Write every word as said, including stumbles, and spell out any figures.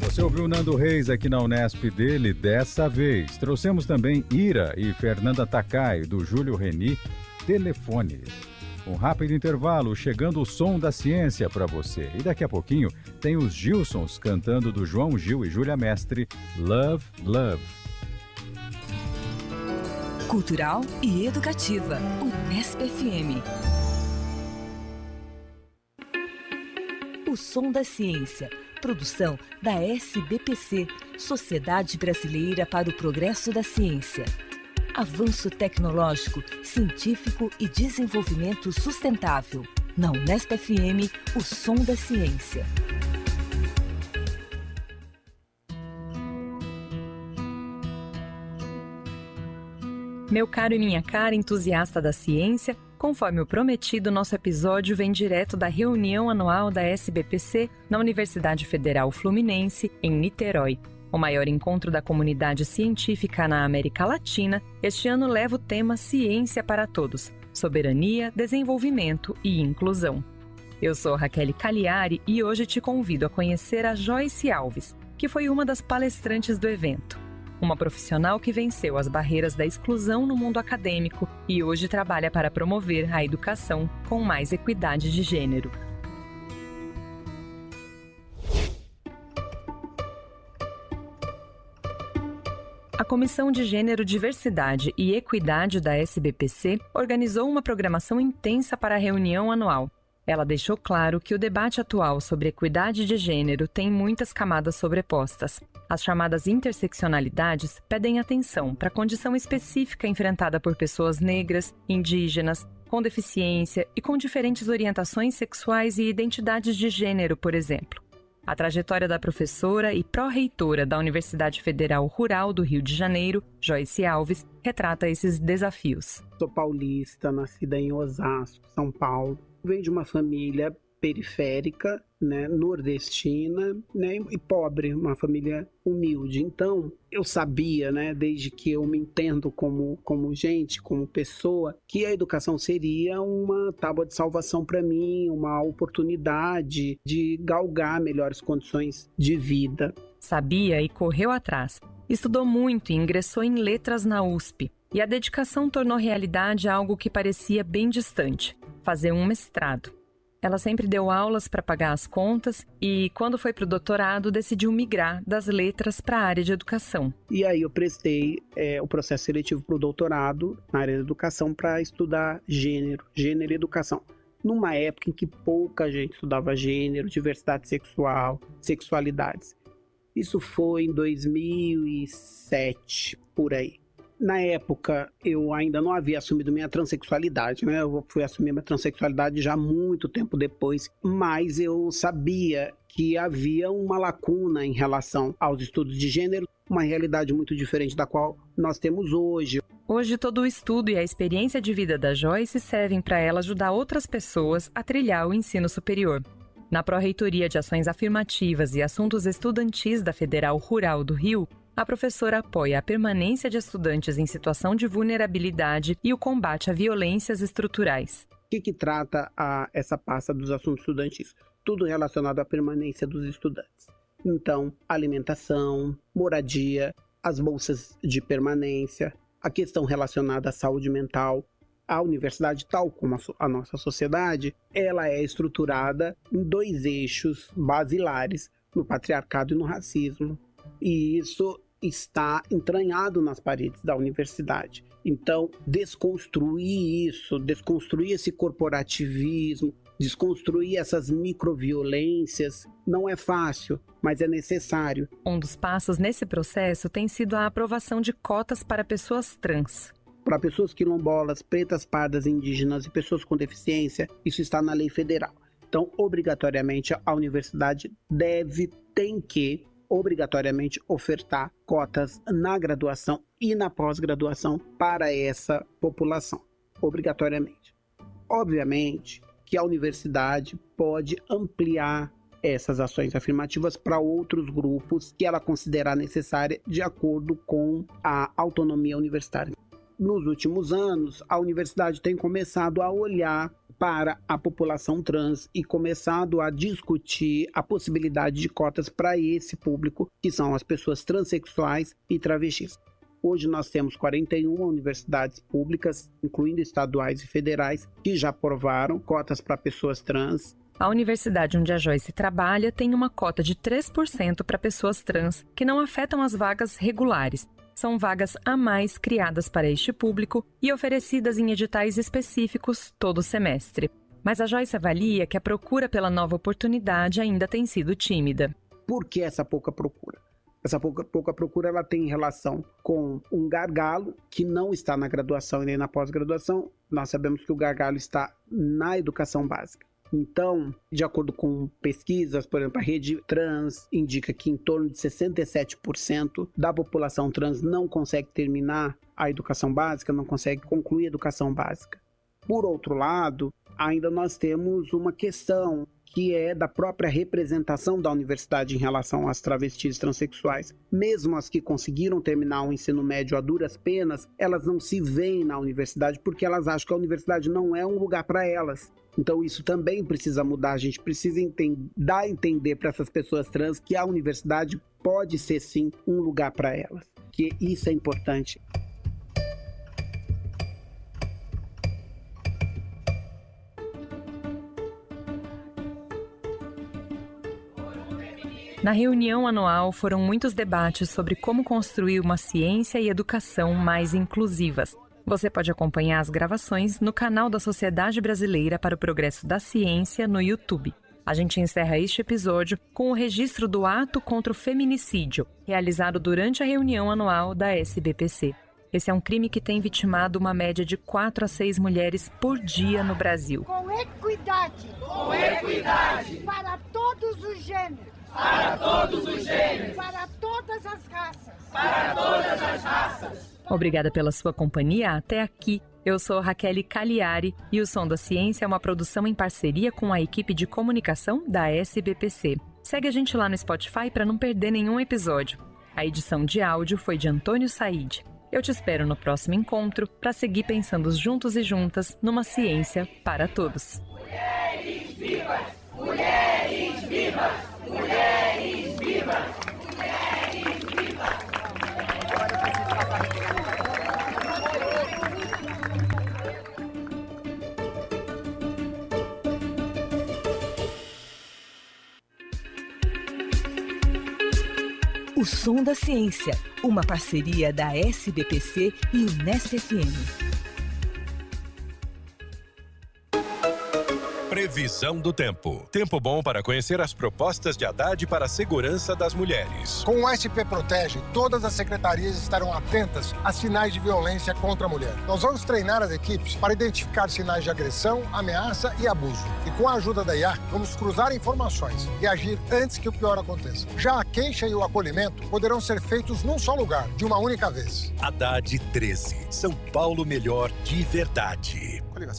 Você ouviu Nando Reis aqui na Unesp dele dessa vez. Trouxemos também Ira e Fernanda Takai, do Júlio Reni, Telefone. Um rápido intervalo, chegando o som da ciência para você. E daqui a pouquinho tem os Gilsons cantando do João Gil e Júlia Mestre, Love, Love. Cultural e educativa, Unesp F M. O som da ciência. Produção da S B P C, Sociedade Brasileira para o Progresso da Ciência. Avanço tecnológico, científico e desenvolvimento sustentável. Na Unesp F M, o som da ciência. Meu caro e minha cara entusiasta da ciência, conforme o prometido, nosso episódio vem direto da reunião anual da S B P C na Universidade Federal Fluminense, em Niterói. O maior encontro da comunidade científica na América Latina, este ano leva o tema Ciência para Todos, Soberania, Desenvolvimento e Inclusão. Eu sou Raquel Cagliari e hoje te convido a conhecer a Joyce Alves, que foi uma das palestrantes do evento. Uma profissional que venceu as barreiras da exclusão no mundo acadêmico e hoje trabalha para promover a educação com mais equidade de gênero. A Comissão de Gênero, Diversidade e Equidade da S B P C organizou uma programação intensa para a reunião anual. Ela deixou claro que o debate atual sobre equidade de gênero tem muitas camadas sobrepostas. As chamadas interseccionalidades pedem atenção para a condição específica enfrentada por pessoas negras, indígenas, com deficiência e com diferentes orientações sexuais e identidades de gênero, por exemplo. A trajetória da professora e pró-reitora da Universidade Federal Rural do Rio de Janeiro, Joyce Alves, retrata esses desafios. Sou paulista, nascida em Osasco, São Paulo. Venho de uma família periférica, né, nordestina, né, e pobre, uma família humilde. Então, eu sabia, né, desde que eu me entendo como, como gente, como pessoa, que a educação seria uma tábua de salvação para mim, uma oportunidade de galgar melhores condições de vida. Sabia e correu atrás. Estudou muito e ingressou em letras na U S P. E a dedicação tornou realidade algo que parecia bem distante: fazer um mestrado. Ela sempre deu aulas para pagar as contas e, quando foi para o doutorado, decidiu migrar das letras para a área de educação. E aí eu prestei é, o processo seletivo para o doutorado na área de educação para estudar gênero, gênero e educação. Numa época em que pouca gente estudava gênero, diversidade sexual, sexualidades. Isso foi em dois mil e sete, por aí. Na época, eu ainda não havia assumido minha transexualidade, né? Eu fui assumir minha transexualidade já muito tempo depois, mas eu sabia que havia uma lacuna em relação aos estudos de gênero, uma realidade muito diferente da qual nós temos hoje. Hoje, todo o estudo e a experiência de vida da Joyce servem para ela ajudar outras pessoas a trilhar o ensino superior. Na Pró-Reitoria de Ações Afirmativas e Assuntos Estudantis da Federal Rural do Rio, a professora apoia a permanência de estudantes em situação de vulnerabilidade e o combate a violências estruturais. O que, que trata a, essa pasta dos assuntos estudantis? Tudo relacionado à permanência dos estudantes. Então, alimentação, moradia, as bolsas de permanência, a questão relacionada à saúde mental. A universidade, tal como a, a nossa sociedade, ela é estruturada em dois eixos basilares, no patriarcado e no racismo. E isso está entranhado nas paredes da universidade. Então, desconstruir isso, desconstruir esse corporativismo, desconstruir essas microviolências não é fácil, mas é necessário. Um dos passos nesse processo tem sido a aprovação de cotas para pessoas trans. Para pessoas quilombolas, pretas, pardas, indígenas e pessoas com deficiência, isso está na lei federal. Então, obrigatoriamente, a universidade deve, tem que, obrigatoriamente ofertar cotas na graduação e na pós-graduação para essa população, obrigatoriamente. Obviamente que a universidade pode ampliar essas ações afirmativas para outros grupos que ela considerar necessária de acordo com a autonomia universitária. Nos últimos anos, a universidade tem começado a olhar para a população trans e começado a discutir a possibilidade de cotas para esse público, que são as pessoas transexuais e travestis. Hoje nós temos quarenta e uma universidades públicas, incluindo estaduais e federais, que já aprovaram cotas para pessoas trans. A universidade onde a Joyce trabalha tem uma cota de três por cento para pessoas trans, que não afetam as vagas regulares. São vagas a mais criadas para este público e oferecidas em editais específicos todo semestre. Mas a Joyce avalia que a procura pela nova oportunidade ainda tem sido tímida. Por que essa pouca procura? Essa pouca, pouca procura ela tem relação com um gargalo que não está na graduação e nem na pós-graduação. Nós sabemos que o gargalo está na educação básica. Então, de acordo com pesquisas, por exemplo, a Rede Trans indica que em torno de sessenta e sete por cento da população trans não consegue terminar a educação básica, não consegue concluir a educação básica. Por outro lado, ainda nós temos uma questão que é da própria representação da universidade em relação às travestis transexuais. Mesmo as que conseguiram terminar o ensino médio a duras penas, elas não se veem na universidade porque elas acham que a universidade não é um lugar para elas. Então isso também precisa mudar, a gente precisa entender, dar a entender para essas pessoas trans que a universidade pode ser sim um lugar para elas, que isso é importante. Na reunião anual foram muitos debates sobre como construir uma ciência e educação mais inclusivas. Você pode acompanhar as gravações no canal da Sociedade Brasileira para o Progresso da Ciência no YouTube. A gente encerra este episódio com o registro do ato contra o feminicídio, realizado durante a reunião anual da S B P C. Esse é um crime que tem vitimado uma média de quatro a seis mulheres por dia no Brasil. Com equidade. Com equidade. Para todos os gêneros. Para todos os gêneros. Para todas as raças. Para todas as raças. Obrigada pela sua companhia até aqui. Eu sou Raquel Cagliari e o Som da Ciência é uma produção em parceria com a equipe de comunicação da S B P C. Segue a gente lá no Spotify para não perder nenhum episódio. A edição de áudio foi de Antônio Said. Eu te espero no próximo encontro para seguir pensando juntos e juntas numa ciência para todos. Mulheres vivas! Mulheres vivas! Mulheres vivas! Mulheres vivas! O Som da Ciência, uma parceria da S B P C e Unesp F M. Previsão do tempo. Tempo bom para conhecer as propostas de Haddad para a segurança das mulheres. Com o S P Protege, todas as secretarias estarão atentas a sinais de violência contra a mulher. Nós vamos treinar as equipes para identificar sinais de agressão, ameaça e abuso. E com a ajuda da I A, vamos cruzar informações e agir antes que o pior aconteça. Já a queixa e o acolhimento poderão ser feitos num só lugar, de uma única vez. Haddad treze. São Paulo melhor de verdade. Coligação.